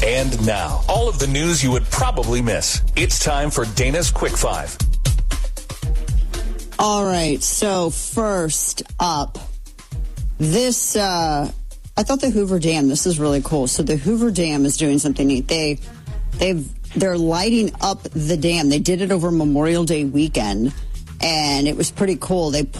And now, all of the news you would probably miss. It's time for Dana's Quick Five. All right, so first up, this, I thought the Hoover Dam, this is really cool. So the Hoover Dam is doing something neat. They're lighting up the dam. They did it over Memorial Day weekend, and it was pretty cool. They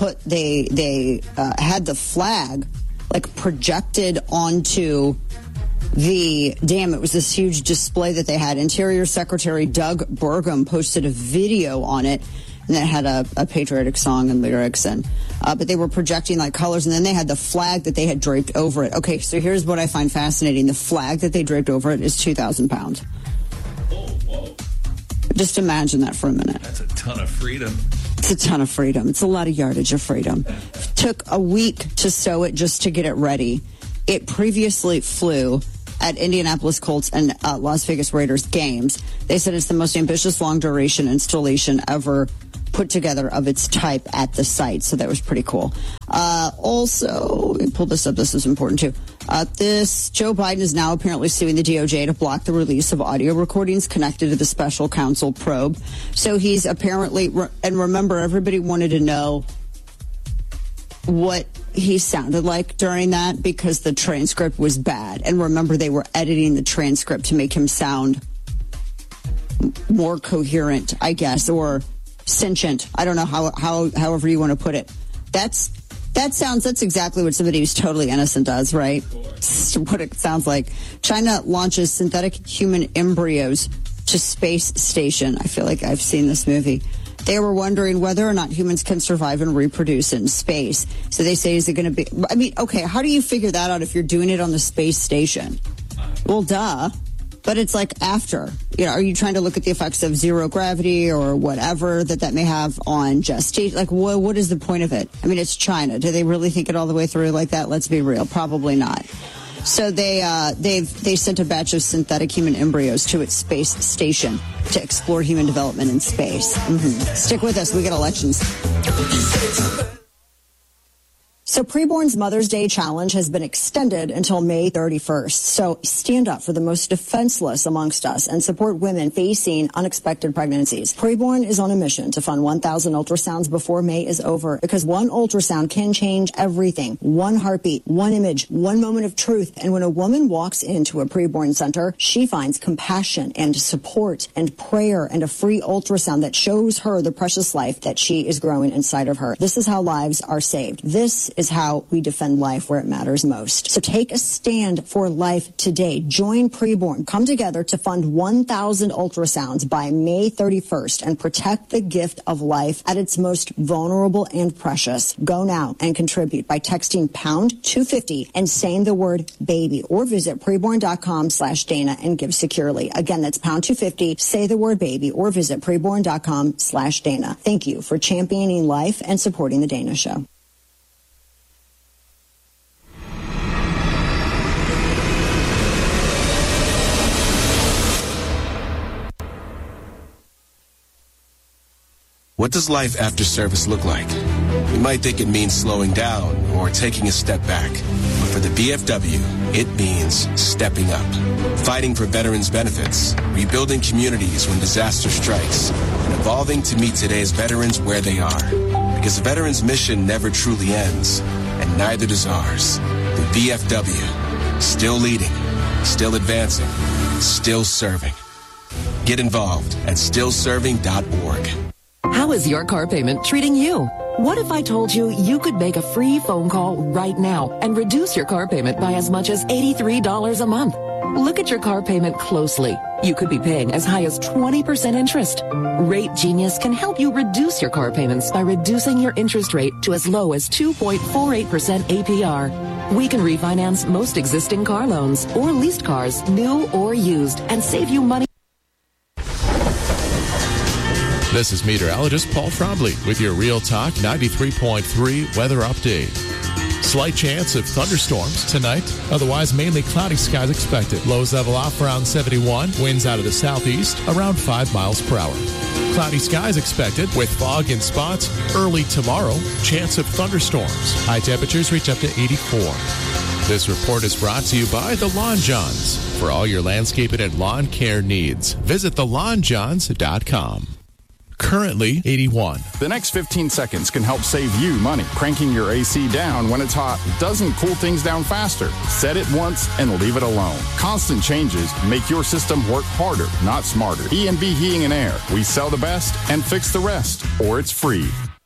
had the flag like projected onto the dam. It was this huge display that they had. Interior Secretary Doug Burgum posted a video on it, and that had a patriotic song and lyrics, but they were projecting like colors, and then they had the flag that they had draped over it. Okay, so here's what I find fascinating. The flag that they draped over it is 2,000 pounds. Whoa. Just imagine that for a minute. That's a ton of freedom. It's a ton of freedom. It's a lot of yardage of freedom. Took a week to sew it just to get it ready. It previously flew at Indianapolis Colts and Las Vegas Raiders games. They said it's the most ambitious long-duration installation ever put together of its type at the site. So that was pretty cool. Also, let me pull this up. This is important, too. Joe Biden is now apparently suing the DOJ to block the release of audio recordings connected to the special counsel probe. So he's apparently, and remember, everybody wanted to know what he sounded like during that because the transcript was bad. And remember, they were editing the transcript to make him sound more coherent, I guess, or sentient. I don't know however you want to put it. That's exactly what somebody who's totally innocent does, right? What it sounds like. China launches synthetic human embryos to space station. I feel like I've seen this movie. They were wondering whether or not humans can survive and reproduce in space. So they say, is it going to be... I mean, okay, how do you figure that out if you're doing it on the space station? Well, duh. But it's like after. You know, are you trying to look at the effects of zero gravity or whatever that may have on gestation? Like, what is the point of it? I mean, it's China. Do they really think it all the way through like that? Let's be real. Probably not. So they sent a batch of synthetic human embryos to its space station to explore human development in space. Stick with us. We get elections. So Preborn's Mother's Day Challenge has been extended until May 31st. So stand up for the most defenseless amongst us and support women facing unexpected pregnancies. Preborn is on a mission to fund 1,000 ultrasounds before May is over because one ultrasound can change everything. One heartbeat, one image, one moment of truth. And when a woman walks into a Preborn center, she finds compassion and support and prayer and a free ultrasound that shows her the precious life that she is growing inside of her. This is how lives are saved. This is how we defend life where it matters most. So take a stand for life today. Join Preborn. Come together to fund 1,000 ultrasounds by May 31st and protect the gift of life at its most vulnerable and precious. Go now and contribute by texting pound 250 and saying the word baby, or visit preborn.com/Dana and give securely. Again, that's pound 250, say the word baby, or visit preborn.com/Dana. Thank you for championing life and supporting the Dana Show. What does life after service look like? You might think it means slowing down or taking a step back. But for the VFW, it means stepping up. Fighting for veterans' benefits, rebuilding communities when disaster strikes, and evolving to meet today's veterans where they are. Because the veterans' mission never truly ends, and neither does ours. The VFW, still leading, still advancing, still serving. Get involved at stillserving.org. How is your car payment treating you? What if I told you you could make a free phone call right now and reduce your car payment by as much as $83 a month? Look at your car payment closely. You could be paying as high as 20% interest. Rate Genius can help you reduce your car payments by reducing your interest rate to as low as 2.48% APR. We can refinance most existing car loans or leased cars, new or used, and save you money. This is meteorologist Paul Trombley with your Real Talk 93.3 weather update. Slight chance of thunderstorms tonight. Otherwise, mainly cloudy skies expected. Lows level off around 71. Winds out of the southeast around 5 miles per hour. Cloudy skies expected with fog in spots early tomorrow. Chance of thunderstorms. High temperatures reach up to 84. This report is brought to you by the Lon Johns. for all your landscaping and lawn care needs. Visit thelawnjohns.com. Currently 81. The next 15 seconds can help save you money. Cranking your AC down when it's hot doesn't cool things down faster. Set it once and leave it alone. Constant changes make your system work harder, not smarter. E&B Heating and Air. We sell the best and fix the rest, or it's free.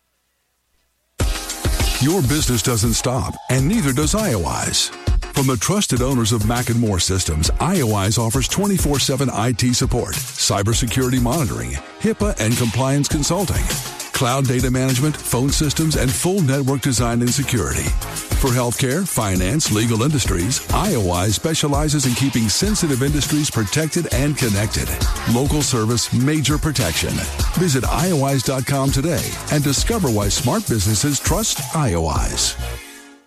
Your business doesn't stop, and neither does IOWise. From the trusted owners of Mac & More Systems, IOWise offers 24/7 IT support, cybersecurity monitoring, HIPAA and compliance consulting, cloud data management, phone systems, and full network design and security. For healthcare, finance, legal industries, IOWise specializes in keeping sensitive industries protected and connected. Local service, major protection. Visit iowise.com today and discover why smart businesses trust IOWise.